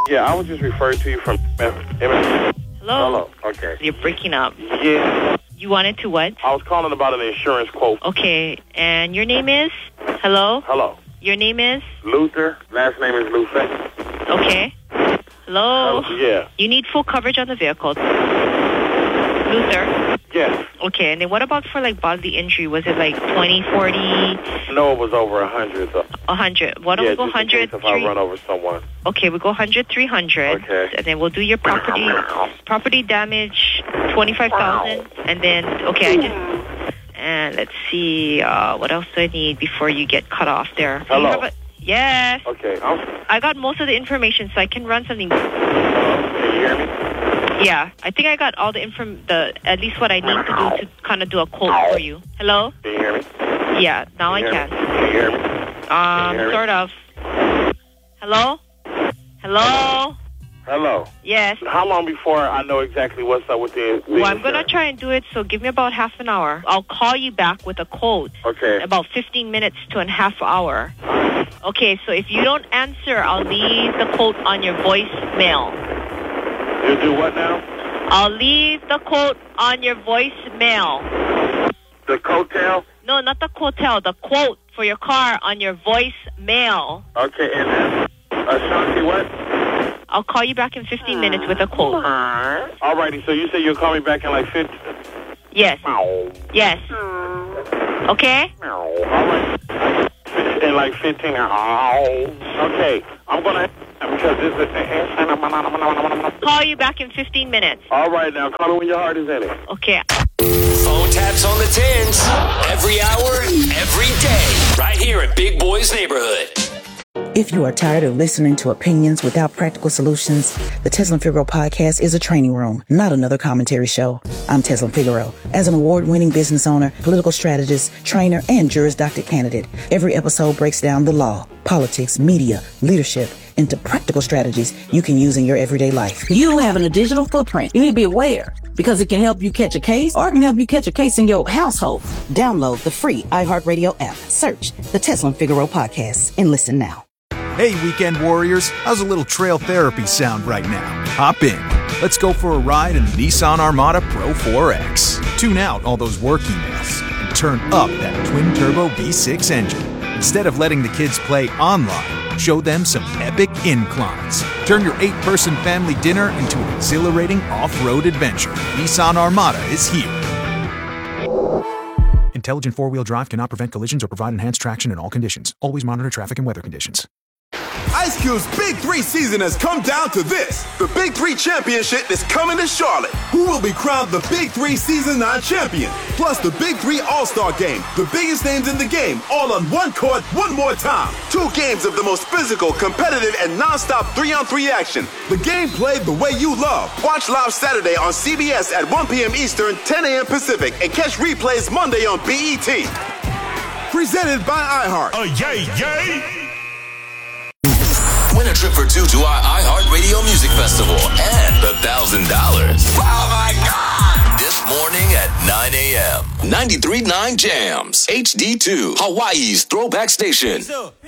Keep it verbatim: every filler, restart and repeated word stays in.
Yeah, I was just referred to you from... Hello? Hello? Okay. You're breaking up. Yeah. You wanted to what? I was calling about an insurance quote. Okay, and your name is? Hello? Hello. Your name is? Luther. Last name is Luther. Okay. Hello? Uh, yeah. You need full coverage on the vehicle. Luther? Yes. Okay, and then what about for, like, bodily injury? Was it, like, twenty, forty? No, it was over one hundred. So. one hundred. What do yeah, we go just one hundred? in case if I run over someone. Okay, we go one hundred, three hundred. Okay. And then we'll do your property property damage, twenty-five thousand. And then, okay, I just... And let's see, uh, what else do I need before you get cut off there? Hello? Do you have a, yes. Okay. I'm, I got most of the information, so I can run something. Hello? Can you hear me? Yeah, I think I got all the inform the at least what I need to do to kind of do a quote for you. Hello? Can you hear me? Yeah, now I can. Me? Can you hear me? Um, hear me? sort of. Hello? Hello? Hello. Yes. How long before I know exactly what's up with the... the Well, I'm going to insurance? try and do it, so give me about half an hour. I'll call you back with a quote. Okay. About fifteen minutes to a half hour. Okay, so if you don't answer, I'll leave the quote on your voicemail. You do what now? I'll leave the quote on your voicemail. The coattail? No, not the hotel. The quote for your car on your voicemail. Okay, and then Ashanti what? I'll call you back in fifteen minutes with a quote. All righty, so you say you'll call me back in like fifteen... Yes. Yes. Okay? All right. In like fifteen... Okay, I'm going to... Because this is... Call you back in fifteen minutes. All right, now call me when your heart is in it. Okay. Phone taps on the tens. Every hour, every day. Right here in Big Boy's neighborhood. If you are tired of listening to opinions without practical solutions, the Teslin Figaro podcast is a training room, not another commentary show. I'm Teslin Figaro. As an award-winning business owner, political strategist, trainer, and Juris Doctor candidate, every episode breaks down the law, politics, media, leadership, into practical strategies you can use in your everyday life. You having a digital footprint, you need to be aware because it can help you catch a case or it can help you catch a case in your household. Download the free iHeartRadio app, search the Teslin Figaro podcast, and listen now. Hey, weekend warriors, how's a little trail therapy sound right now? Hop in. Let's go for a ride in the Nissan Armada Pro four X. Tune out all those work emails and turn up that twin-turbo V six engine. Instead of letting the kids play online, show them some epic inclines. Turn your eight-person family dinner into an exhilarating off-road adventure. Nissan Armada is here. Intelligent four-wheel drive cannot prevent collisions or provide enhanced traction in all conditions. Always monitor traffic and weather conditions. Ice Cube's Big Three season has come down to this. The Big Three Championship is coming to Charlotte. Who will be crowned the Big Three Season nine champion? Plus the Big Three All-Star Game. The biggest names in the game, all on one court, one more time. Two games of the most physical, competitive, and non-stop three-on-three action. The game played the way you love. Watch live Saturday on C B S at one p.m. Eastern, ten a.m. Pacific, and catch replays Monday on B E T. Presented by iHeart. Oh, yay, yay! Win a trip or two to our iHeartRadio Music Festival and a thousand dollars. Oh my God! This morning at nine a.m. ninety-three point nine Jams. H D two, Hawaii's throwback station.